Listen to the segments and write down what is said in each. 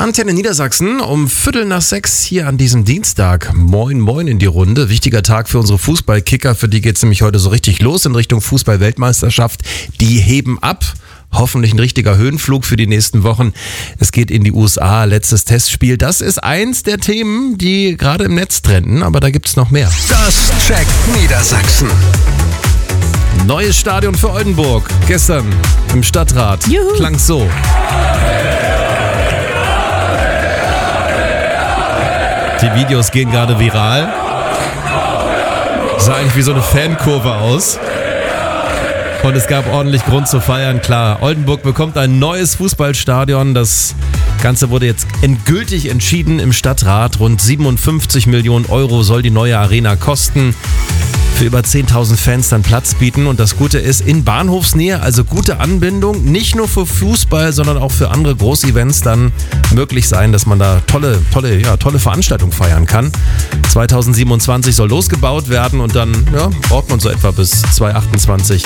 Antenne Niedersachsen um 5:45 hier an diesem Dienstag. Moin, moin in die Runde. Wichtiger Tag für unsere Fußballkicker. Für die geht es nämlich heute so richtig los in Richtung Fußball-Weltmeisterschaft. Die heben ab. Hoffentlich ein richtiger Höhenflug für die nächsten Wochen. Es geht in die USA. Letztes Testspiel. Das ist eins der Themen, die gerade im Netz trenden. Aber da gibt es noch mehr. Das checkt Niedersachsen. Neues Stadion für Oldenburg. Gestern im Stadtrat. Juhu. Klang so. Die Videos gehen gerade viral. Sah eigentlich wie so eine Fankurve aus. Und es gab ordentlich Grund zu feiern, klar. Oldenburg bekommt ein neues Fußballstadion. Das Ganze wurde jetzt endgültig entschieden im Stadtrat. Rund 57 Millionen Euro soll die neue Arena kosten. Für über 10.000 Fans dann Platz bieten. Und das Gute ist, in Bahnhofsnähe, also gute Anbindung, nicht nur für Fußball, sondern auch für andere Großevents dann möglich sein, dass man da tolle Veranstaltungen feiern kann. 2027 soll losgebaut werden und dann braucht man so etwa bis 2028,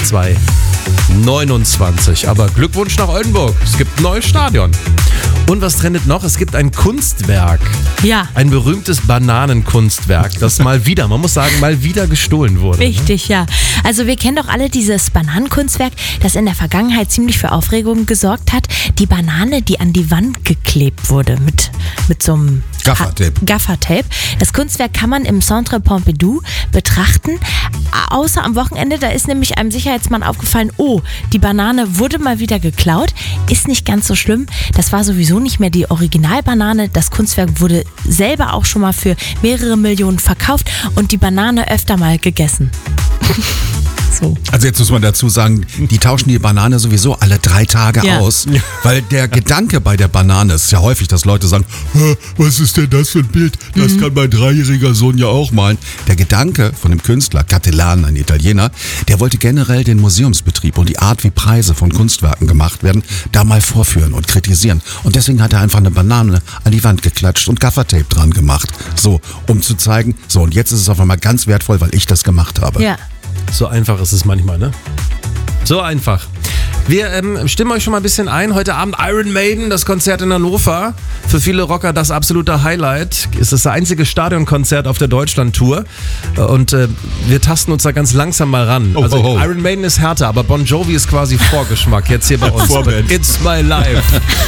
2029. Aber Glückwunsch nach Oldenburg, es gibt ein neues Stadion. Und was trendet noch? Es gibt ein Kunstwerk. Ja. Ein berühmtes Bananenkunstwerk, das mal wieder gestohlen wurde. Richtig, ja. Also wir kennen doch alle dieses Bananenkunstwerk, das in der Vergangenheit ziemlich für Aufregung gesorgt hat. Die Banane, die an die Wand geklebt wurde mit so einem Gaffertape. Das Kunstwerk kann man im Centre Pompidou betrachten. Außer am Wochenende, da ist nämlich einem Sicherheitsmann aufgefallen, die Banane wurde mal wieder geklaut. Ist nicht ganz so schlimm. Das war sowieso nicht mehr die Originalbanane. Das Kunstwerk wurde selber auch schon mal für mehrere Millionen verkauft und die Banane öfter mal gegessen. So. Also jetzt muss man dazu sagen, die tauschen die Banane sowieso alle 3 Tage aus, weil der Gedanke bei der Banane ist ja häufig, dass Leute sagen, was ist denn das für ein Bild? Das kann mein 3-jähriger Sohn ja auch malen. Der Gedanke von dem Künstler, Cattelan, ein Italiener, der wollte generell den Museumsbetrieb und die Art, wie Preise von Kunstwerken gemacht werden, da mal vorführen und kritisieren. Und deswegen hat er einfach eine Banane an die Wand geklatscht und Gaffertape dran gemacht. So, um zu zeigen, so und jetzt ist es auf einmal ganz wertvoll, weil ich das gemacht habe. Ja. So einfach ist es manchmal, ne? So einfach. Wir stimmen euch schon mal ein bisschen ein. Heute Abend Iron Maiden, das Konzert in Hannover. Für viele Rocker das absolute Highlight. Es ist das einzige Stadionkonzert auf der Deutschland-Tour. Und wir tasten uns da ganz langsam mal ran. Iron Maiden ist härter, aber Bon Jovi ist quasi Vorgeschmack jetzt hier bei uns. It's my life.